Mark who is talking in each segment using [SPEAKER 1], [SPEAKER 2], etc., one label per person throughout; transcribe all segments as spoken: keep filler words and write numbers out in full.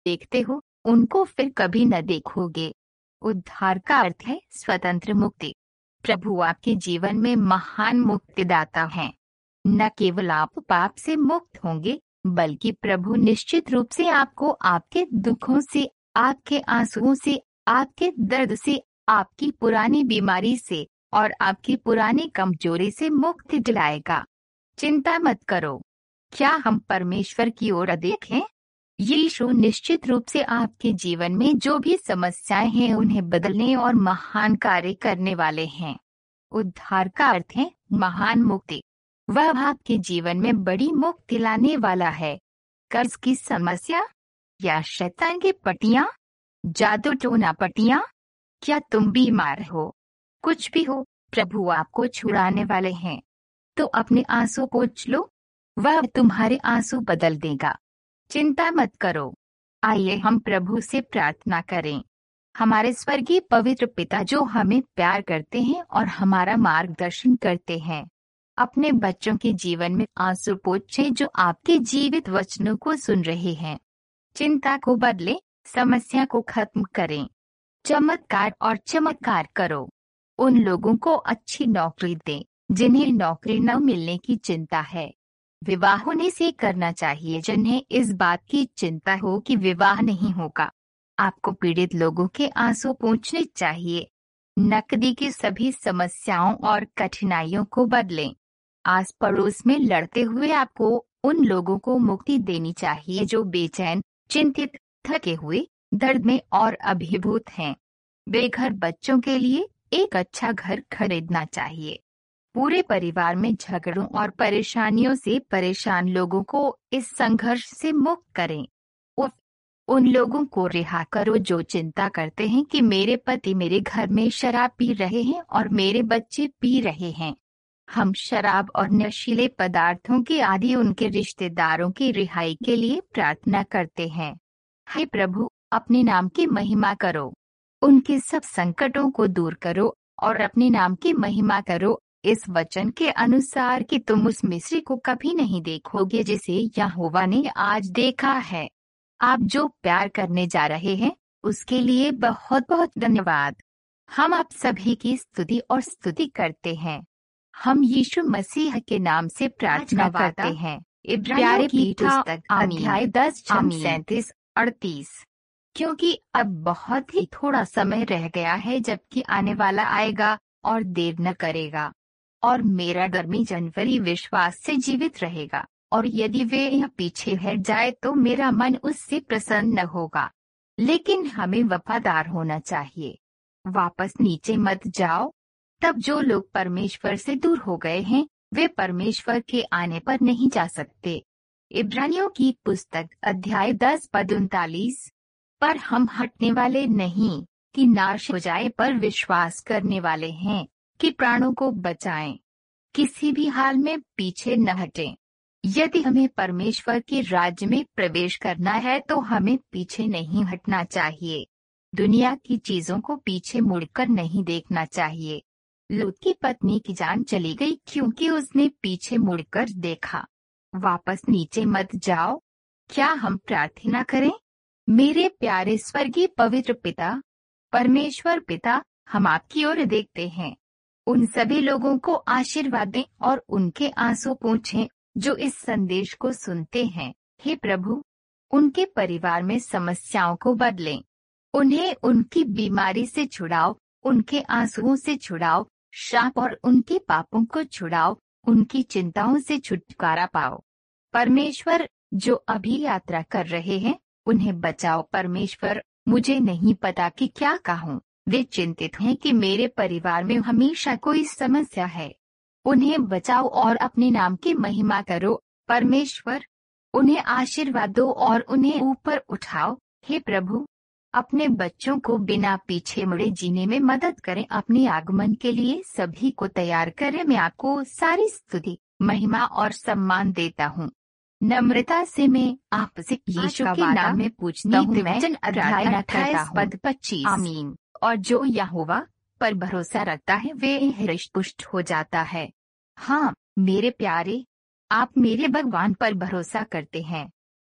[SPEAKER 1] देखते हो, उनको फिर कभी न देखोगे। उद्धार का अर्थ है स्वतंत्र मुक्ति। प्रभु आपके जीवन में महान मुक्तिदाता हैं। न केवल आप पाप से मुक्त होंगे, बल्कि प्रभु निश्चित रूप से आपको आपके दुखों से, आपके आंसुओं से, आपके दर्द से, आपकी पुरानी बीमारी से और आपकी पुरानी कमजोरी से मुक्ति दिलाएगा। चिंता मत करो। क्या हम परमेश्वर की ओर देखें? यीशु निश्चित रूप से आपके जीवन में जो भी समस्याएं हैं उन्हें बदलने और महान कार्य करने वाले हैं। उद्धार का अर्थ है महान मुक्ति। वह आपके जीवन में बड़ी मुक्ति लाने वाला है। कर्ज की समस्या या शैतान की पट्टियां, जादू टोना पट्टियां, क्या तुम बीमार हो? कुछ भी हो, प्रभु आपको छुड़ाने वाले हैं। तो अपने आंसू पोंछ लो, वह तुम्हारे आंसू बदल देगा। चिंता मत करो। आइए हम प्रभु से प्रार्थना करें। हमारे स्वर्गीय पवित्र पिता जो हमें प्यार करते हैं और हमारा मार्गदर्शन करते हैं, अपने बच्चों के जीवन में आंसू पोंछें जो आपके जीवित वचनों को सुन रहे हैं। चिंता को बदले, समस्या को खत्म करें। चमत्कार और चमत्कार करो। उन लोगों को अच्छी नौकरी दें जिन्हें नौकरी न मिलने की चिंता है। विवाह होने से करना चाहिए जिन्हें इस बात की चिंता हो कि विवाह नहीं होगा। आपको पीड़ित लोगों के आंसू पोंछने चाहिए। नकदी की सभी समस्याओं और कठिनाइयों को बदलें। आस पड़ोस में लड़ते हुए आपको उन लोगों को मुक्ति देनी चाहिए जो बेचैन, चिंतित, थके हुए, दर्द में और अभिभूत हैं। बेघर बच्चों के लिए एक अच्छा घर खरीदना चाहिए। पूरे परिवार में झगड़ों और परेशानियों से परेशान लोगों को इस संघर्ष से मुक्त करें। उफ, उन लोगों को रिहा करो जो चिंता करते हैं कि मेरे पति मेरे घर में शराब पी रहे हैं और मेरे बच्चे पी रहे हैं। हम शराब और नशीले पदार्थों के आदि उनके रिश्तेदारों की रिहाई के लिए प्रार्थना करते हैं। हे प्रभु, अपने नाम की महिमा करो। उनके सब संकटों को दूर करो और अपने नाम की महिमा करो इस वचन के अनुसार कि तुम उस मिस्री को कभी नहीं देखोगे जिसे यहोवा ने आज देखा है। आप जो प्यार करने जा रहे हैं उसके लिए बहुत बहुत धन्यवाद। हम आप सभी की स्तुति और स्तुति करते हैं। हम यीशु मसीह के नाम से प्रार्थना करते हैं। इब्रानियों की पुस्तक अध्याय दस सैंतीस अड़तीस। क्योंकि अब बहुत ही थोड़ा समय रह गया है जबकि आने वाला आएगा और देर न करेगा। और मेरा धर्मी जनवरी विश्वास से जीवित रहेगा, और यदि वे यह पीछे हट जाए तो मेरा मन उससे प्रसन्न न होगा। लेकिन हमें वफादार होना चाहिए। वापस नीचे मत जाओ। तब जो लोग परमेश्वर से दूर हो गए हैं वे परमेश्वर के आने पर नहीं जा सकते। इब्रानियों की पुस्तक अध्याय दस पद उनतालीस। पर हम हटने वाले नहीं कि नाश हो जाए पर विश्वास करने वाले हैं कि प्राणों को बचाएं। किसी भी हाल में पीछे न हटें। यदि हमें परमेश्वर के राज्य में प्रवेश करना है तो हमें पीछे नहीं हटना चाहिए। दुनिया की चीजों को पीछे मुड़कर नहीं देखना चाहिए। लूत की पत्नी की जान चली गई क्योंकि उसने पीछे मुड़कर देखा। वापस नीचे मत जाओ। क्या हम प्रार्थना करें? मेरे प्यारे स्वर्गीय पवित्र पिता, परमेश्वर पिता, हम आपकी ओर देखते हैं। उन सभी लोगों को आशीर्वाद दें और उनके आंसू पोंछें जो इस संदेश को सुनते हैं। हे प्रभु, उनके परिवार में समस्याओं को बदलें। उन्हें उनकी बीमारी से छुड़ाओ, उनके आंसुओं से छुड़ाओ, शाप और उनके पापों को छुड़ाओ, उनकी चिंताओं से छुटकारा पाओ। परमेश्वर, जो अभी यात्रा कर रहे हैं उन्हें बचाओ। परमेश्वर, मुझे नहीं पता कि क्या कहूँ। वे चिंतित हैं कि मेरे परिवार में हमेशा कोई समस्या है। उन्हें बचाओ और अपने नाम की महिमा करो। परमेश्वर, उन्हें आशीर्वाद दो और उन्हें ऊपर उठाओ। हे प्रभु, अपने बच्चों को बिना पीछे मुड़े जीने में मदद करें। अपने आगमन के लिए सभी को तैयार करें। मैं आपको सारी स्तुति, महिमा और सम्मान देता हूँ। नम्रता से मैं आपसे यीशु के नाम में पूछता हूँ। मैं अध्याय अट्ठाईस पद पच्चीस। आमीन। और जो यहोवा पर भरोसा रखता है वे हृष्ट पुष्ट हो जाता है। हाँ मेरे प्यारे, आप मेरे भगवान पर भरोसा करते हैं।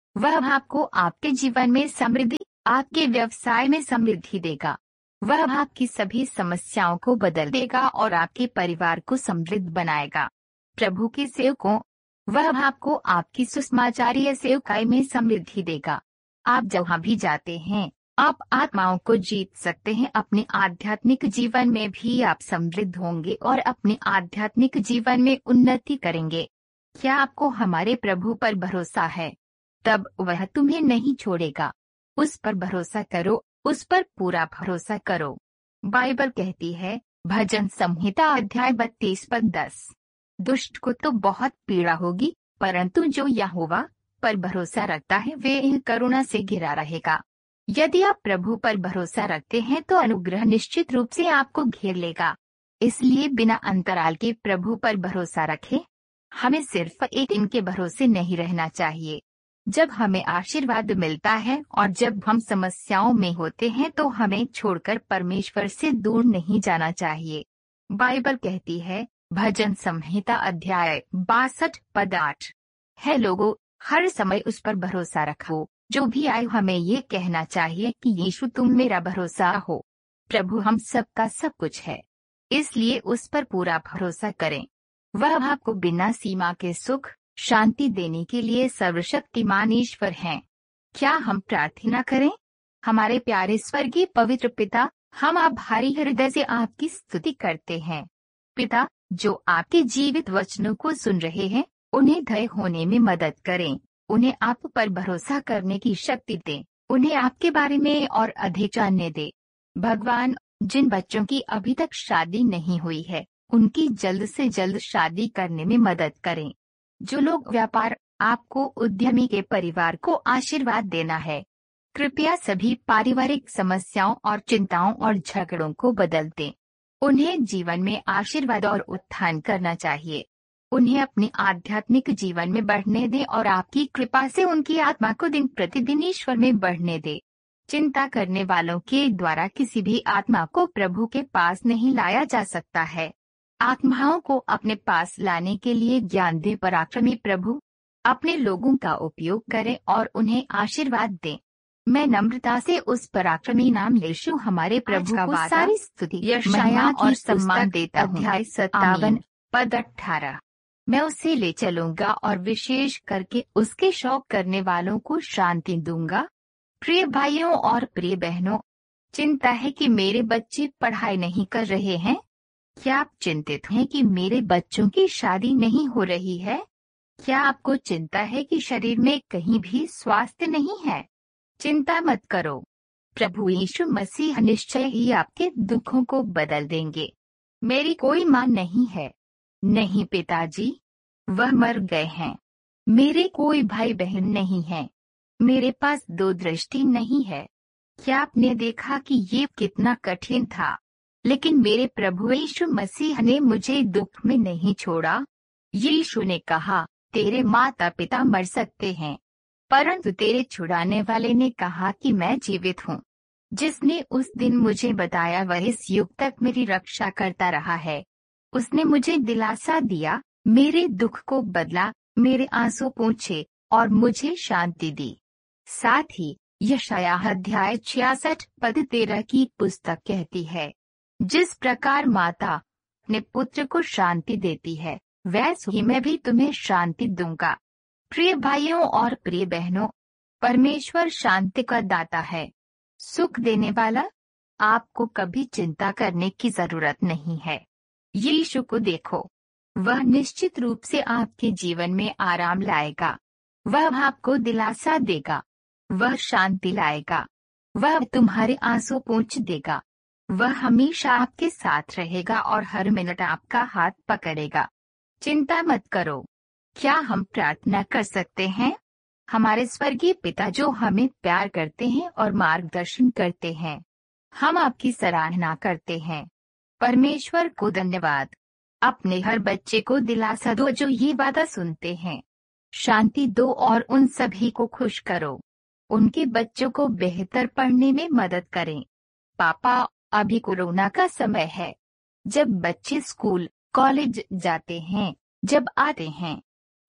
[SPEAKER 1] वह आपको आपके जीवन में समृद्धि, आपके व्यवसाय में समृद्धि देगा। वह आपकी सभी समस्याओं को बदल देगा और आपके परिवार को समृद्ध बनाएगा। प्रभु के सेवकों, वह आपको आपकी सुसमाचारीय सेवकाई में समृद्धि देगा। आप जहाँ भी जाते हैं, आप आत्माओं को जीत सकते हैं। अपने आध्यात्मिक जीवन में भी आप समृद्ध होंगे और अपने आध्यात्मिक जीवन में उन्नति करेंगे। क्या आपको हमारे प्रभु पर भरोसा है? तब वह तुम्हें नहीं छोड़ेगा। उस पर भरोसा करो, उस पर पूरा भरोसा करो। बाइबल कहती है, भजन संहिता अध्याय बत्तीस पद दस, दुष्ट को तो बहुत पीड़ा होगी, परंतु जो यहोवा पर भरोसा रखता है वे करुणा से घिरा रहेगा। यदि आप प्रभु पर भरोसा रखते हैं तो अनुग्रह निश्चित रूप से आपको घेर लेगा। इसलिए बिना अंतराल के प्रभु पर भरोसा रखें। हमें सिर्फ एक दिन के भरोसे नहीं रहना चाहिए। जब हमें आशीर्वाद मिलता है और जब हम समस्याओं में होते हैं तो हमें छोड़कर परमेश्वर से दूर नहीं जाना चाहिए। बाइबल कहती है, भजन संहिता अध्याय बासठ पद आठ, है लोगों, हर समय उस पर भरोसा रखो। जो भी आए हमें ये कहना चाहिए कि यीशु तुम मेरा भरोसा हो। प्रभु हम सबका सब कुछ है, इसलिए उस पर पूरा भरोसा करें। वह आपको बिना सीमा के सुख शांति देने के लिए सर्वशक्तिमान ईश्वर हैं। क्या हम प्रार्थना करें? हमारे प्यारे स्वर्गीय पवित्र पिता, हम आभारी हृदय से आपकी स्तुति करते हैं। पिता, जो आपके जीवित वचनों को सुन रहे हैं, उन्हें धैर्य होने में मदद करें। उन्हें आप पर भरोसा करने की शक्ति दें। उन्हें आपके बारे में और अधिक जानने दें। भगवान, जिन बच्चों की अभी तक शादी नहीं हुई है, उनकी जल्द से जल्द शादी करने में मदद करें। जो लोग व्यापार, आपको उद्यमी के परिवार को आशीर्वाद देना है। कृपया सभी पारिवारिक समस्याओं और चिंताओं और झगड़ों को बदल दें। उन्हें जीवन में आशीर्वाद और उत्थान करना चाहिए। उन्हें अपने आध्यात्मिक जीवन में बढ़ने दें और आपकी कृपा से उनकी आत्मा को दिन प्रतिदिन ईश्वर में बढ़ने दें। चिंता करने वालों के द्वारा किसी भी आत्मा को प्रभु के पास नहीं लाया जा सकता है। आत्माओं को अपने पास लाने के लिए ज्ञान दे पराक्रमी प्रभु। अपने लोगों का उपयोग करें और उन्हें आशीर्वाद दें। मैं नम्रता से उस पराक्रमी नाम यीशु हमारे प्रभु को सारी स्तुति, यशाया और सम्मान देता हूँ। अध्याय सत्तावन पद अठारह, मैं उसे ले चलूंगा और विशेष करके उसके शौक करने वालों को शांति दूंगा। प्रिय भाइयों और प्रिय बहनों, चिंता है कि मेरे बच्चे पढ़ाई नहीं कर रहे हैं। क्या आप चिंतित हैं कि मेरे बच्चों की शादी नहीं हो रही है? क्या आपको चिंता है कि शरीर में कहीं भी स्वास्थ्य नहीं है? चिंता मत करो, प्रभु यीशु मसीह निश्चय ही आपके दुखों को बदल देंगे। मेरी कोई माँ नहीं है। नहीं पिताजी, वह मर गए हैं। मेरे कोई भाई बहन नहीं है। मेरे पास दो दृष्टि नहीं है। क्या आपने देखा कि ये कितना कठिन था? लेकिन मेरे प्रभु यीशु मसीह ने मुझे दुख में नहीं छोड़ा। यीशु ने कहा, तेरे माता पिता मर सकते हैं, परंतु तेरे छुड़ाने वाले ने कहा कि मैं जीवित हूँ। जिसने उस दिन मुझे बताया वह इस युग तक मेरी रक्षा करता रहा है। उसने मुझे दिलासा दिया, मेरे दुख को बदला, मेरे आंसू पोंछे और मुझे शांति दी। साथ ही यशाया अध्याय छियासठ पद तेरह की पुस्तक कहती है, जिस प्रकार माता अपने पुत्र को शांति देती है, वैसे ही मैं भी तुम्हें शांति दूंगा। प्रिय भाइयों और प्रिय बहनों, परमेश्वर शांति का दाता है, सुख देने वाला। आपको कभी चिंता करने की जरूरत नहीं है। यीशु को देखो, वह निश्चित रूप से आपके जीवन में आराम लाएगा। वह आपको दिलासा देगा, वह शांति लाएगा, वह तुम्हारे आंसू पोंछ देगा। वह हमेशा आपके साथ रहेगा और हर मिनट आपका हाथ पकड़ेगा। चिंता मत करो। क्या हम प्रार्थना कर सकते हैं? हमारे स्वर्गीय पिता जो हमें प्यार करते हैं और मार्गदर्शन करते हैं, हम आपकी सराहना करते हैं। परमेश्वर को धन्यवाद। अपने हर बच्चे को दिलासा दो जो ये वादा सुनते हैं। शांति दो और उन सभी को खुश करो। उनके बच्चों को बेहतर पढ़ने में मदद करें। पापा, अभी कोरोना का समय है। जब बच्चे स्कूल कॉलेज जाते हैं, जब आते हैं,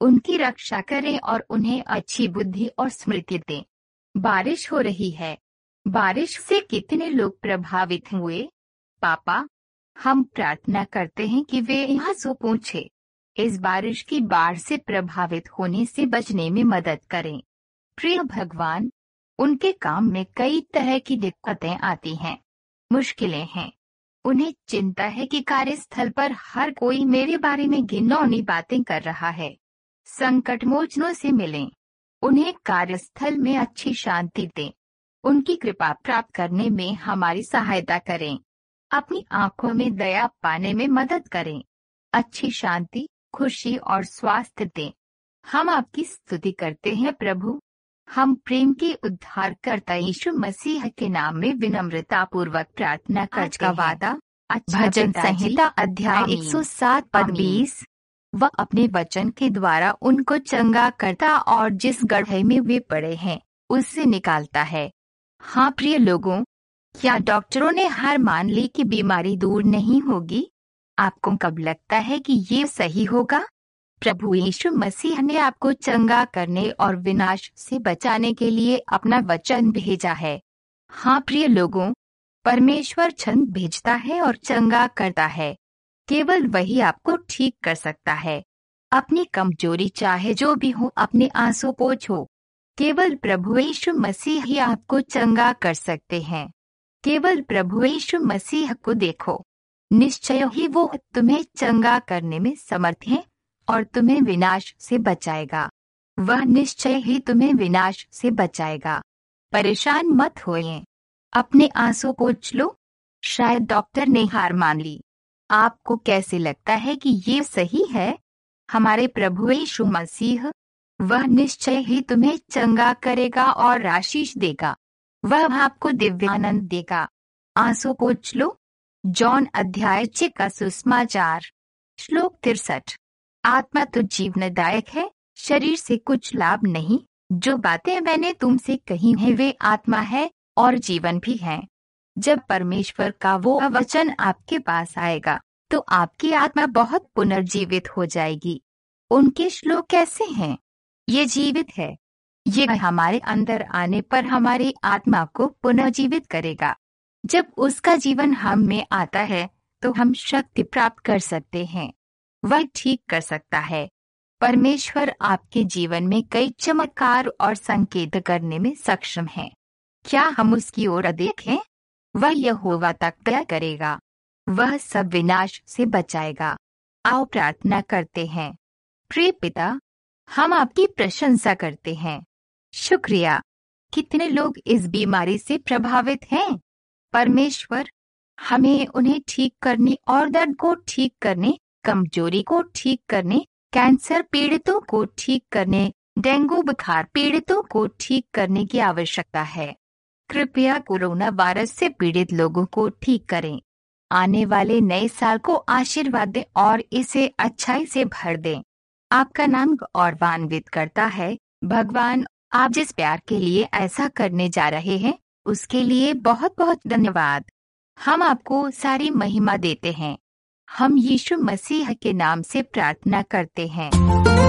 [SPEAKER 1] उनकी रक्षा करें और उन्हें अच्छी बुद्धि और स्मृति दें। बारिश हो रही है। बारिश से कितने लोग प्रभावित हुए? पापा, हम प्रार्थना करते हैं कि वे यहाँ सो पूछे इस बारिश की बाढ़ से प्रभावित होने से बचने में मदद करें। प्रिय भगवान, उनके काम में कई तरह की दिक्कतें आती हैं, मुश्किलें हैं। उन्हें चिंता है कि कार्यस्थल पर हर कोई मेरे बारे में घिनौनी बातें कर रहा है। संकट मोचनों से मिलें। उन्हें कार्यस्थल में अच्छी शांति दें। उनकी कृपा प्राप्त करने में हमारी सहायता करें। अपनी आंखों में दया पाने में मदद करें। अच्छी शांति, खुशी और स्वास्थ्य दें। हम आपकी स्तुति करते हैं प्रभु। हम प्रेम के उद्धारकर्ता यीशु मसीह के नाम में विनम्रता पूर्वक प्रार्थना करते हैं। वादा भजन संहिता अध्याय एक सौ सात पद बीस। वह अपने वचन के द्वारा उनको चंगा करता और जिस गड्ढे में वे पड़े हैं उससे निकालता है। हाँ प्रिय लोगों, क्या डॉक्टरों ने हार मान ली कि बीमारी दूर नहीं होगी? आपको कब लगता है कि ये सही होगा? प्रभु यीशु मसीह ने आपको चंगा करने और विनाश से बचाने के लिए अपना वचन भेजा है। हाँ प्रिय लोगों, परमेश्वर छंद भेजता है और चंगा करता है। केवल वही आपको ठीक कर सकता है। अपनी कमजोरी चाहे जो भी हो अपने आंसू पोंछो। केवल प्रभु यीशु मसीह ही आपको चंगा कर सकते हैं। केवल प्रभु यीशु मसीह को देखो। निश्चय ही वो तुम्हें चंगा करने में समर्थ है और तुम्हें विनाश से बचाएगा। वह निश्चय ही तुम्हें विनाश से बचाएगा। परेशान मत होइए। अपने आंसू पोंछ लो। शायद डॉक्टर ने हार मान ली। आपको कैसे लगता है कि ये सही है? हमारे प्रभु यीशु मसीह, वह निश्चय ही तुम्हें चंगा करेगा और आशीष देगा। वह आपको दिव्यानंद देगा। आंसू पोंछ लो। जॉन अध्याय छह का सुसमाचार। श्लोक तिरसठ। आत्मा तो जीवनदायक है, शरीर से कुछ लाभ नहीं। जो बातें मैंने तुमसे कही हैं वे आत्मा है और जीवन भी है। जब परमेश्वर का वो वचन आपके पास आएगा तो आपकी आत्मा बहुत पुनर्जीवित हो जाएगी। उनके श्लोक कैसे हैं? ये जीवित है। ये हमारे अंदर आने पर हमारी आत्मा को पुनर्जीवित करेगा। जब उसका जीवन हम में आता है तो हम शक्ति प्राप्त कर सकते हैं। वह ठीक कर सकता है। परमेश्वर आपके जीवन में कई चमत्कार और संकेत करने में सक्षम है। क्या हम उसकी ओर देखें? वह यहोवा तक दया करेगा। वह सब विनाश से बचाएगा। आओ प्रार्थना करते हैं। प्रिय पिता, हम आपकी प्रशंसा करते हैं। शुक्रिया। कितने लोग इस बीमारी से प्रभावित हैं? परमेश्वर, हमें उन्हें ठीक करने और दर्द को ठीक करने, कमजोरी को ठीक करने, कैंसर पीड़ितों को ठीक करने, डेंगू बुखार पीड़ितों को ठीक करने की आवश्यकता है। कृपया कोरोना वायरस से पीड़ित लोगों को ठीक करें। आने वाले नए साल को आशीर्वाद दें और इसे अच्छाई से भर दें। आपका नाम गौरवान्वित करता है भगवान। आप जिस प्यार के लिए ऐसा करने जा रहे हैं उसके लिए बहुत बहुत धन्यवाद। हम आपको सारी महिमा देते हैं। हम यीशु मसीह के नाम से प्रार्थना करते हैं।